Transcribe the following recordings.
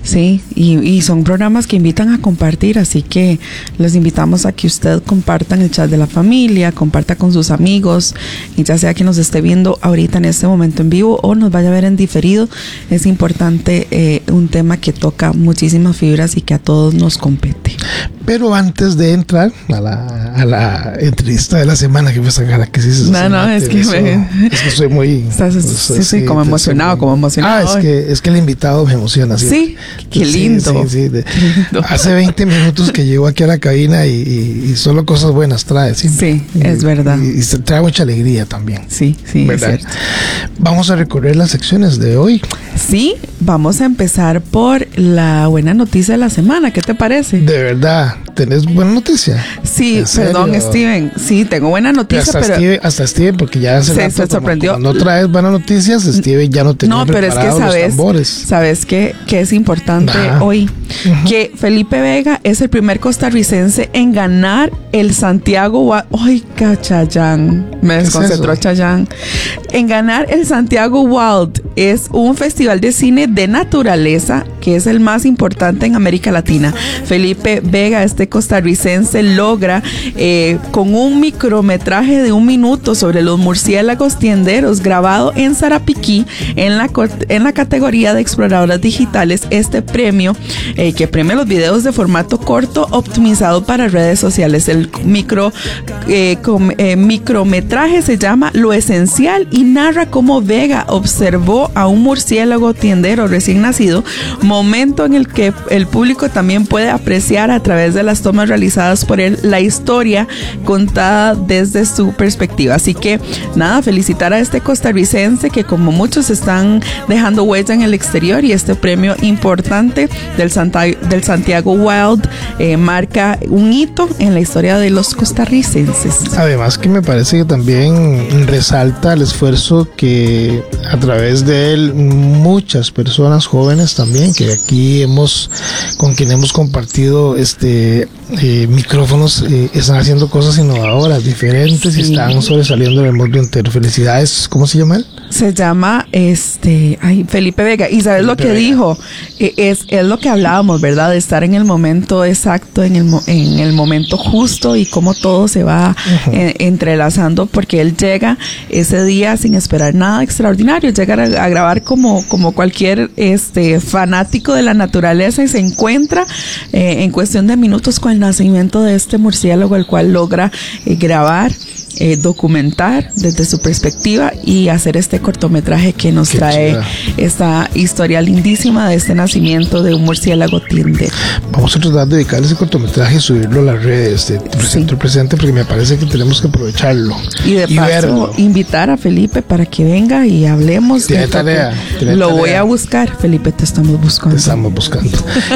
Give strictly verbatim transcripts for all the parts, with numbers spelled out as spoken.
Sí, y, y son programas que invitan a compartir, así que les invitamos a que usted comparta en el chat de la familia, comparta con sus amigos, y ya sea que nos esté viendo ahorita en este momento en vivo o nos vaya a ver en diferido. Es importante, eh, un tema que toca muchísimas fibras y que a todos nos compete. Pero antes de entrar a la, a la entrevista de la semana, que fue esa cara que sí se No, no, es que eso, me... es que soy muy... Estás, pues, sí, sí, sí, como emocionado, muy, como emocionado. Ah, es que, es que el invitado me emociona. ¿Sí? Sí, qué lindo. Sí, sí, sí, de, lindo. Hace veinte minutos que llego aquí a la cabina y, y, y solo cosas buenas trae. ¿Sí? Sí, y, es verdad. Y, y trae mucha alegría también. Sí, sí, ¿verdad? es cierto. Vamos a recorrer las secciones de hoy. Sí, vamos a empezar por la buena noticia de la semana. ¿Qué te parece? De verdad, ¿tenés buena noticia? Sí, perdón, Steven. Sí, tengo buena noticia, hasta pero... Steven, hasta Steven, porque ya hace se, rato, se sorprendió. Cuando, cuando traes buenas noticias, Steven ya no tenía no, pero es que sabes, los tambores. sabes que, que es importante Nah. hoy, Uh-huh. que Felipe Vega es el primer costarricense en ganar el Santiago... ¡Ay, Chayán! Me desconcentró, es Chayán. En ganar el Santiago Wild. Es un festival de cine de naturaleza que es el más importante en América Latina. Felipe Vega, este costarricense, logra eh, con un micrometraje de un minuto sobre los murciélagos tienderos grabado en Sarapiquí en la, en la categoría de exploradoras digitales, este premio eh, que premia los videos de formato corto optimizado para redes sociales. El micro eh, com, eh, micrometraje se llama Lo Esencial y narra cómo Vega observó a un murciélago tiendero recién nacido, momento en el que el público también puede apreciar a través de las tomas realizadas por él la historia contada desde su perspectiva. Así que nada, felicitar a este costarricense que como muchos están dejando huella en el exterior, y este premio importante del, Santa, del Santiago Wild eh, marca un hito en la historia de los costarricenses. Además que me parece que también resalta el esfuerzo que a través de él muchas personas jóvenes también que aquí hemos con quien hemos compartido este eh, micrófonos eh, están haciendo cosas innovadoras, diferentes, sí, y están sobresaliendo en el mundo entero. Felicidades. ¿Cómo se llama él? Se llama este ay, Felipe Vega. Y sabes Felipe lo que Vega. dijo, eh, es, es lo que hablábamos, ¿verdad? De estar en el momento exacto, en el, en el momento justo, y cómo todo se va uh-huh. eh, entrelazando, porque él llega ese día sin esperar nada extraordinario, llega a, a grabar como, como cualquier este fanático de la naturaleza, y se encuentra eh, en cuestión de minutos con el nacimiento de este murciélago, el cual logra eh, grabar, Eh, documentar desde su perspectiva y hacer este cortometraje que nos Qué trae chida. Esta historia lindísima de este nacimiento de un murciélago tiendero. Vamos a tratar de dedicar ese cortometraje y subirlo a las redes de Centro sí. Presente, porque me parece que tenemos que aprovecharlo y de y paso verlo. Invitar a Felipe para que venga y hablemos. Tiene tarea, tiene lo tarea. Voy a buscar, Felipe, te estamos buscando. Te estamos buscando.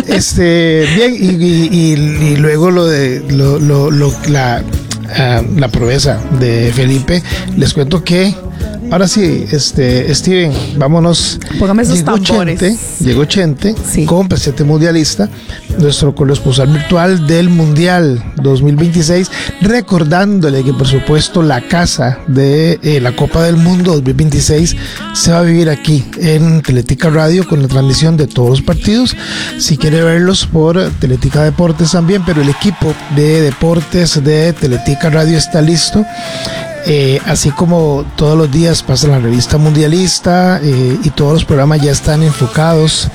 este bien y, y, y, y luego lo de lo, lo, lo la Uh, la proeza de Felipe, les cuento que ahora sí, este Steven, vámonos. Póngame esos llegó tambores. Chente, llegó Chente, sí. como presidente mundialista, nuestro corresponsal virtual del Mundial dos mil veintiséis, recordándole que por supuesto la casa de eh, la Copa del Mundo dos mil veintiséis se va a vivir aquí en Teletica Radio con la transmisión de todos los partidos. Si quiere verlos por Teletica Deportes también, pero el equipo de deportes de Teletica Radio está listo. Eh, así como todos los días pasa la revista mundialista eh, y todos los programas ya están enfocados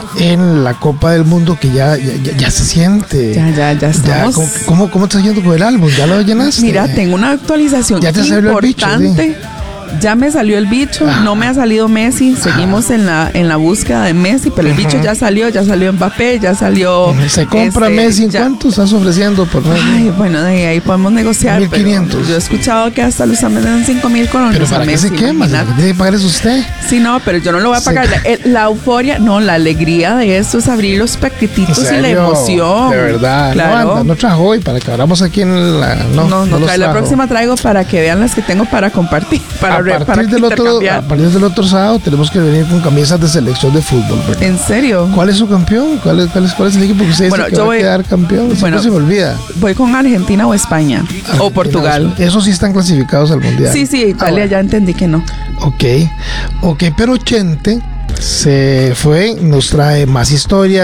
en la Copa del Mundo, que ya, ya, ya se siente. Ya, ya, ya estamos. Ya, ¿cómo, cómo, ¿Cómo estás yendo con el álbum? ¿Ya lo llenaste? Mira, tengo una actualización ya te importante. El bicho, ¿sí? Ya me salió el bicho, ah. no me ha salido Messi, seguimos en la en la búsqueda de Messi, pero el uh-huh. bicho ya salió, ya salió Mbappé, ya salió... ¿Se compra este, Messi? ¿En ya... cuánto estás ofreciendo por Messi? Ay, bueno, de ahí podemos negociar. mil quinientos. Yo he escuchado que hasta los están vendiendo cinco mil colones. ¿Pero para qué Messi, se quema? ¿Tiene que pagar eso usted? Sí, no, pero yo no lo voy a pagar. La, la euforia, no, la alegría de esto es abrir los paquetitos y la emoción. De verdad. Claro. No, anda, no trajo hoy para que abramos aquí en la... No, no, no, no trae, la próxima traigo para que vean las que tengo para compartir. Para a re, partir para del otro A partir del otro sábado tenemos que venir con camisas de selección de fútbol, ¿verdad? ¿En serio? ¿Cuál es su campeón? ¿Cuál es, cuál es, cuál es el equipo que usted bueno, dice que yo va voy, a quedar campeón? Bueno, se me olvida. Voy con Argentina o España. Argentina, o Portugal. Esos sí están clasificados al Mundial. Sí, sí, Italia ah, bueno. ya entendí que no. Ok, ok, pero Chente se fue, nos trae más historia.